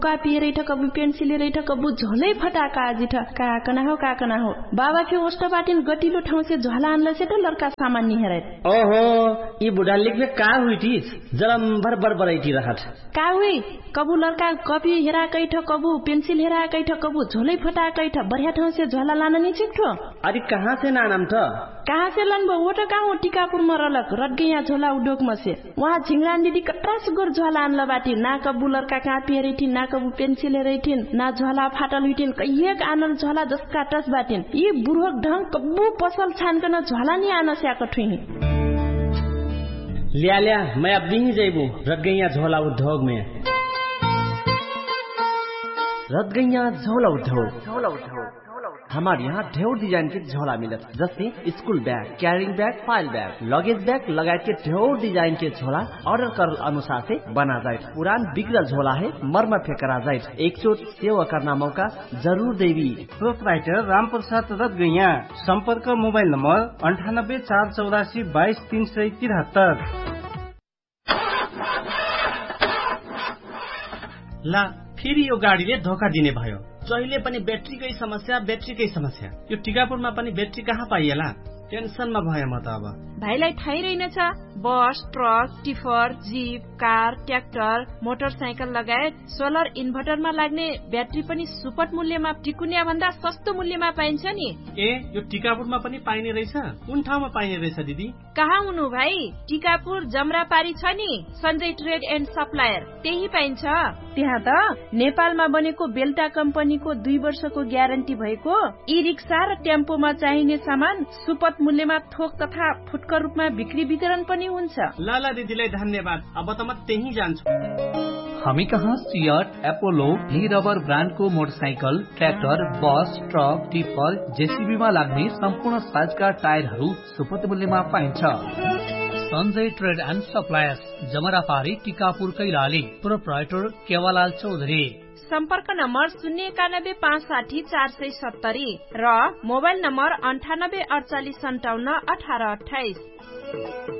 कापी रैठ कबु पेन्सिल रैठ कबु झोलै फटाका आजिठ काकना हो बाबा के ओष्ट बाटिन गटिलो ठाउँ से झोला आनला से त लड़का सामान नि हेरे ओहो ई बुढा लेख्ने का हुइटी जलम भर बराइटी रहत का हुई कबु लड़का कपी हेरा कैठ कबु पेन्सिल हेरा कैठ कबु झोलै फटा कैठ बढ़िया ठाउँ से झोला लान नि छिक्ठो अरे कहाँ से नाम त कहाँ से लनबो वो त कहाँ टीकापुर में रलक रटगैया झोला उद्योग में से वहाँ झिंगरान दीदी कट्रास गोर झोला आनला बाटी ना कबु लड़का कापी हेरिथिन ना कबु पेन्सिल हेरिथिन ना झोला फाटल हुइथिन कहिएक आनल झोला जसका टस बाटिन यी बुढोक ढंग कबु पसल छानकन झोला नि आन स्याक ठुइनी लिया मैं अब नहीं जाइबू रटगैया झोला उद्योग में रटगैया झोला उद्योग हमारे यहाँ ढेर डिजाइन के झोला मिलत जैसे school bag carrying bag file bag luggage bag लगायत के ढेर डिजाइन के झोला ऑर्डर कर अनुसार से बना जाए पुरान बिगड़ल झोला है मरम्मत करा जाए एक चोट सेवा करना मौका जरूर देवी प्रोपराइटर रामप्रसाद रटगैया संपर्क मोबाइल नंबर 9848822373 ला फेरि यो गाडीले धोका दिने भयो जहिले पनि ब्याट्रीकै समस्या यो टिकापुरमा पनि ब्याट्री कहाँ पाइएला टेन्सनमा भए म त अब भाइलाई थाहै रहेनछ bus truck tipper jeep car tractor motorcycle लगायत सोलर इन्भर्टरमा लाग्ने ब्याट्री पनि सुपथ मूल्यमा टिकुनिया भन्दा सस्तो मूल्यमा पाइन्छ नि ए यो टिकापुरमा पनि पाइने रहेछ कुन ठाउँमा पाइने रहेछ दिदी कहाँ हुनु भाइ टिकापुर जमरापारी छ नि सञ्जय ट्रेड एन्ड सप्लायर त्यही पाइन्छ त्यहाँ त नेपालमा बनेको बेल्टा कम्पनीको 2 वर्षको ग्यारेन्टी भएको ई रिक्सा र टेम्पोमा चाहिने सामान सुपथ मूल्यमा थोक तथा फुटकर रूपमा बिक्री वितरण पनि हुन्छ ल दिदीलाई धन्यवाद अब त म त्यही जान्छु हामी कहाँ सियट एपोलो ली रबर ब्रान्डको motorcycle tractor bus truck tipper जेसीबीमा लाग्ने सम्पूर्ण साइजका टायरहरू सुपथ मूल्यमा पाइन्छ Sanjay trade and suppliers जमरापारी Tikapur Kailali proprietor केवालाल Chaudhary सम्पर्क नम्बर 091560470 र मोबाइल नम्बर 9848571828